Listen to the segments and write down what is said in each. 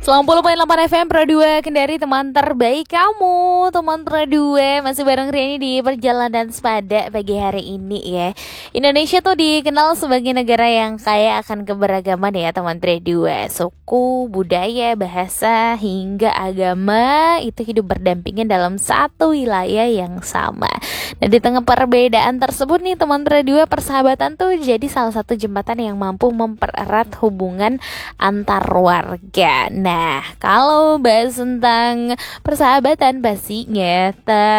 90,8 FM Pro 2 Kendari, teman terbaik kamu. Teman Pro 2 masih bareng Riani di perjalanan sepada pagi hari ini ya. Indonesia tuh dikenal sebagai negara yang kaya akan keberagaman ya teman Pro 2. Suku, budaya, bahasa, hingga agama itu hidup berdampingan dalam satu wilayah yang sama. Dan di tengah perbedaan tersebut nih teman Pro 2, persahabatan tuh jadi salah satu jembatan yang mampu mempererat hubungan antar warga. Nah, kalau bahas tentang persahabatan pastinya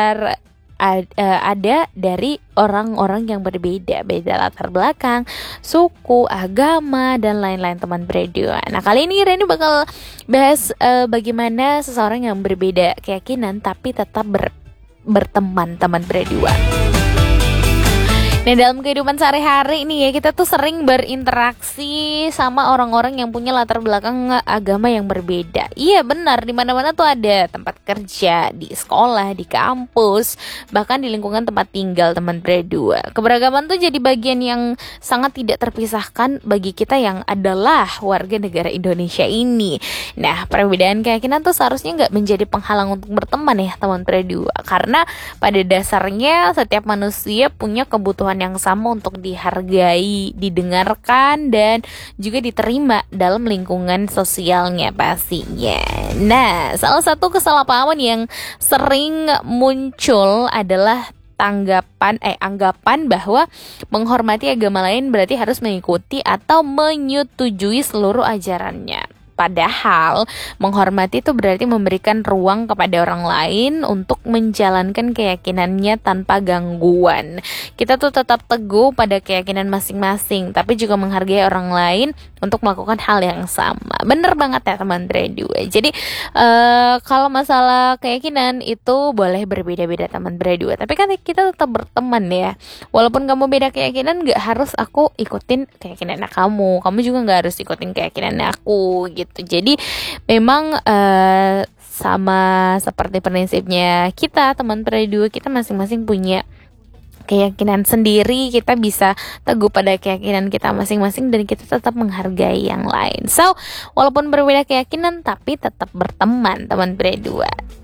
ada dari orang-orang yang berbeda, beda latar belakang, suku, agama, dan lain-lain teman berdua. Nah, kali ini Reni bakal bahas bagaimana seseorang yang berbeda keyakinan tapi tetap berteman teman berdua. Nah, dalam kehidupan sehari-hari nih ya, kita tuh sering berinteraksi sama orang-orang yang punya latar belakang agama yang berbeda. Iya benar, di mana-mana tuh ada tempat kerja, di sekolah, di kampus, bahkan di lingkungan tempat tinggal teman berdua. Keberagaman tuh jadi bagian yang sangat tidak terpisahkan bagi kita yang adalah warga negara Indonesia ini. Nah, perbedaan keyakinan tuh seharusnya nggak menjadi penghalang untuk berteman ya teman berdua, karena pada dasarnya setiap manusia punya kebutuhan yang sama untuk dihargai, didengarkan, dan juga diterima dalam lingkungan sosialnya pastinya. Nah, salah satu kesalahpahaman yang sering muncul adalah anggapan bahwa menghormati agama lain berarti harus mengikuti atau menyetujui seluruh ajarannya. Padahal menghormati itu berarti memberikan ruang kepada orang lain untuk menjalankan keyakinannya tanpa gangguan. Kita tuh tetap teguh pada keyakinan masing-masing, tapi juga menghargai orang lain untuk melakukan hal yang sama. Bener banget ya teman berdua. Jadi kalau masalah keyakinan itu boleh berbeda-beda teman berdua, tapi kan kita tetap berteman ya. Walaupun kamu beda keyakinan, gak harus aku ikutin keyakinan kamu juga gak harus ikutin keyakinan aku gitu. Jadi memang sama seperti prinsipnya kita teman berdua, kita masing-masing punya keyakinan sendiri, kita bisa teguh pada keyakinan kita masing-masing dan kita tetap menghargai yang lain. So, walaupun berbeda keyakinan tapi tetap berteman teman berdua.